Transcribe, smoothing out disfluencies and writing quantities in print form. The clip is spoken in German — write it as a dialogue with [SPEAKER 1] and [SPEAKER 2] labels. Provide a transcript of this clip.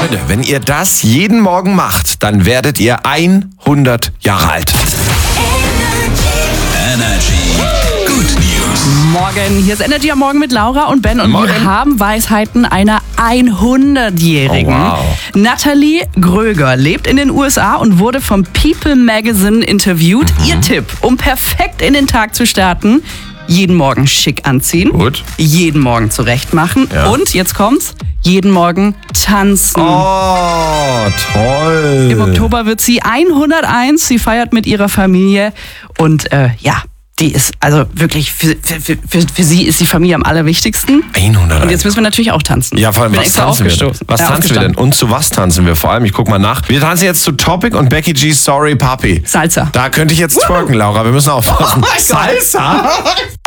[SPEAKER 1] Leute, wenn ihr das jeden Morgen macht, dann werdet ihr 100 Jahre alt.
[SPEAKER 2] Energy. Good News.
[SPEAKER 3] Morgen, hier ist Energy am Morgen mit Laura und Ben und
[SPEAKER 1] Morgen.
[SPEAKER 3] wir haben Weisheiten einer 100-Jährigen.
[SPEAKER 1] Oh, wow.
[SPEAKER 3] Natalie Gröger lebt in den USA und wurde vom People Magazine interviewt. Ihr Tipp, um perfekt in den Tag zu starten: jeden Morgen schick anziehen,
[SPEAKER 1] Gut.
[SPEAKER 3] jeden Morgen zurecht machen und, jetzt kommt's, jeden Morgen tanzen.
[SPEAKER 1] Oh, toll.
[SPEAKER 3] Im Oktober wird sie 101. Sie feiert mit ihrer Familie und die ist also wirklich, für sie ist die Familie am allerwichtigsten.
[SPEAKER 1] 101.
[SPEAKER 3] Und jetzt müssen wir natürlich auch tanzen.
[SPEAKER 1] Ja, vor allem,
[SPEAKER 3] Bin
[SPEAKER 1] was
[SPEAKER 3] extra
[SPEAKER 1] tanzen wir denn?
[SPEAKER 3] aufgestoßen.
[SPEAKER 1] Was tanzen wir denn? Und zu was tanzen wir? Vor allem, ich guck mal nach. Wir tanzen jetzt zu Topic und Becky G's Sorry Papi.
[SPEAKER 3] Salsa.
[SPEAKER 1] Da könnte ich jetzt twerken, Laura. Wir müssen aufpassen.
[SPEAKER 3] Oh mein Gott.
[SPEAKER 1] Salsa?